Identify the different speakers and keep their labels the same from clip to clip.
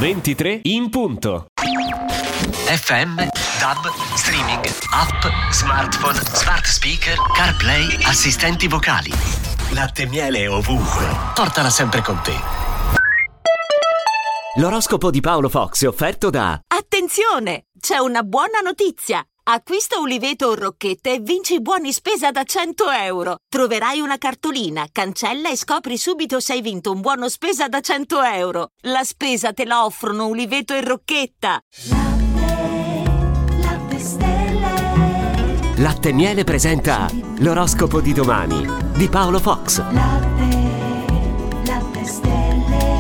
Speaker 1: 23 in punto.
Speaker 2: FM, DAB, streaming, app, smartphone, smart speaker, CarPlay, assistenti vocali. Latte e miele ovunque. Portala sempre con te.
Speaker 1: L'oroscopo di Paolo Fox è offerto da...
Speaker 3: Attenzione! C'è una buona notizia! Acquista Uliveto o Rocchette e vinci buoni spesa da 100 euro. Troverai una cartolina, cancella e scopri subito se hai vinto un buono spesa da 100 euro. La spesa te la offrono Uliveto e Rocchetta.
Speaker 4: Latte stelle.
Speaker 1: Latte e miele presenta l'oroscopo di domani di Paolo Fox.
Speaker 4: Latte stelle.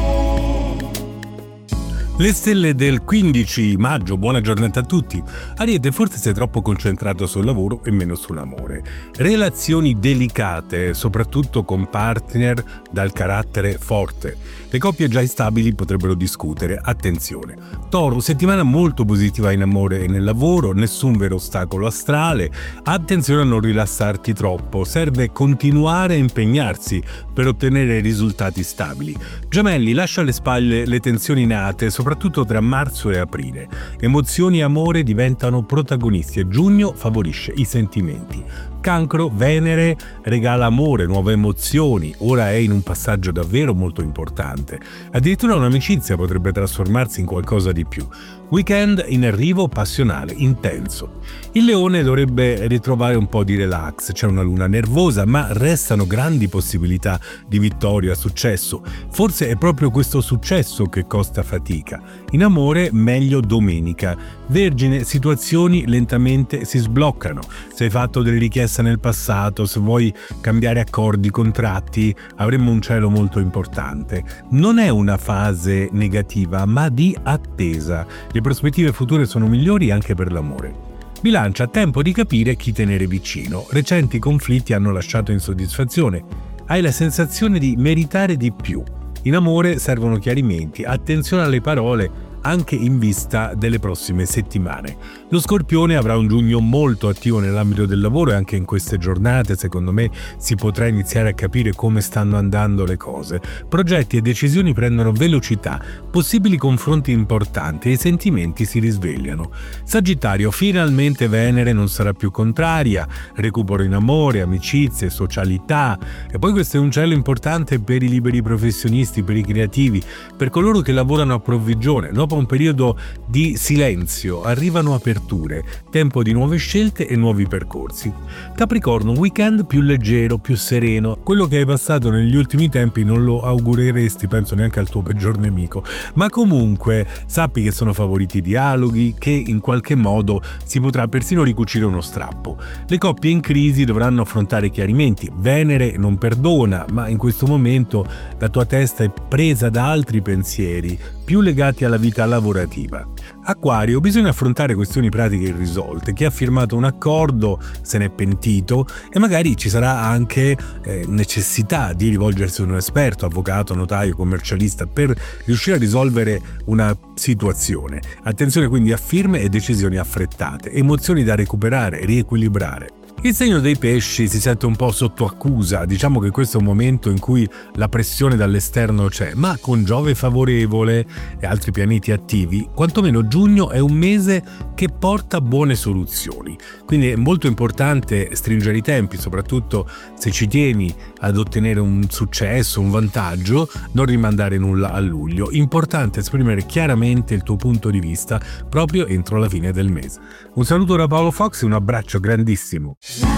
Speaker 5: Le stelle del 15 maggio, buona giornata a tutti. Ariete, forse sei troppo concentrato sul lavoro e meno sull'amore. Relazioni delicate, soprattutto con partner dal carattere forte. Le coppie già instabili potrebbero discutere, attenzione. Toro, settimana molto positiva in amore e nel lavoro, nessun vero ostacolo astrale. Attenzione a non rilassarti troppo, serve continuare a impegnarsi per ottenere risultati stabili. Gemelli, lascia alle spalle le tensioni nate, soprattutto tra marzo e aprile. Emozioni e amore diventano protagonisti e giugno favorisce i sentimenti. Cancro, Venere regala amore, nuove emozioni, ora è in un passaggio davvero molto importante. Addirittura un'amicizia potrebbe trasformarsi in qualcosa di più. Weekend in arrivo passionale, intenso. Il Leone dovrebbe ritrovare un po' di relax, c'è una luna nervosa, ma restano grandi possibilità di vittoria, successo. Forse è proprio questo successo che costa fatica. In amore, meglio domenica. Vergine, situazioni lentamente si sbloccano. Se hai fatto delle richieste nel passato, se vuoi cambiare accordi, contratti, avremo un cielo molto importante. Non è una fase negativa, ma di attesa. Le prospettive future sono migliori anche per l'amore. Bilancia, tempo di capire chi tenere vicino. Recenti conflitti hanno lasciato insoddisfazione. Hai la sensazione di meritare di più. In amore servono chiarimenti, attenzione alle parole, anche in vista delle prossime settimane. Lo Scorpione avrà un giugno molto attivo nell'ambito del lavoro e anche in queste giornate, secondo me, si potrà iniziare a capire come stanno andando le cose. Progetti e decisioni prendono velocità, possibili confronti importanti e i sentimenti si risvegliano. Sagittario, finalmente Venere non sarà più contraria, recupero in amore, amicizie, socialità. E poi questo è un cielo importante per i liberi professionisti, per i creativi, per coloro che lavorano a provvigione. Dopo un periodo di silenzio arrivano aperture, tempo di nuove scelte e nuovi percorsi. Capricorno, un weekend più leggero, più sereno. Quello che hai passato negli ultimi tempi non lo augureresti, penso, neanche al tuo peggior nemico, ma comunque sappi che sono favoriti i dialoghi, che in qualche modo si potrà persino ricucire uno strappo. Le coppie in crisi dovranno affrontare chiarimenti. Venere non perdona, ma in questo momento la tua testa è presa da altri pensieri, più legati alla vita lavorativa. Acquario, bisogna affrontare questioni pratiche irrisolte. Chi ha firmato un accordo se n'è pentito e magari ci sarà anche necessità di rivolgersi a un esperto, avvocato, notaio, commercialista per riuscire a risolvere una situazione. Attenzione quindi a firme e decisioni affrettate, emozioni da recuperare, riequilibrare. Il segno dei pesci si sente un po' sotto accusa, diciamo che questo è un momento in cui la pressione dall'esterno c'è, ma con Giove favorevole e altri pianeti attivi, quantomeno giugno è un mese che porta buone soluzioni. Quindi è molto importante stringere i tempi, soprattutto se ci tieni ad ottenere un successo, un vantaggio, non rimandare nulla a luglio. Importante esprimere chiaramente il tuo punto di vista proprio entro la fine del mese. Un saluto da Paolo Fox e un abbraccio grandissimo.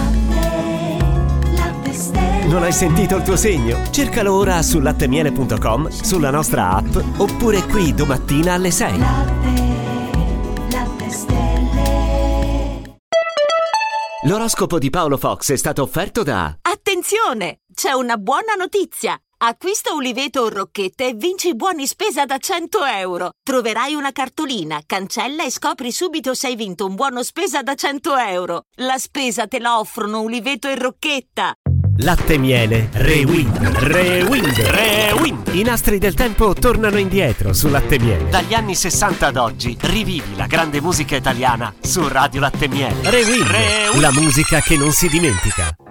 Speaker 1: Non hai sentito il tuo segno? Cercalo ora su lattemiele.com, sulla nostra app oppure qui domattina alle 6.
Speaker 4: Latte stelle.
Speaker 1: L'oroscopo di Paolo Fox è stato offerto da...
Speaker 3: Attenzione! C'è una buona notizia! Acquista Uliveto o Rocchette e vinci buoni spesa da 100 euro. Troverai una cartolina, cancella e scopri subito se hai vinto un buono spesa da 100 euro. La spesa te la offrono Uliveto e Rocchetta.
Speaker 1: Latte e miele, Rewind. I nastri del tempo tornano indietro su Latte e miele.
Speaker 2: Dagli anni 60 ad oggi, rivivi la grande musica italiana su Radio Latte e Miele.
Speaker 1: Rewind, la musica che non si dimentica.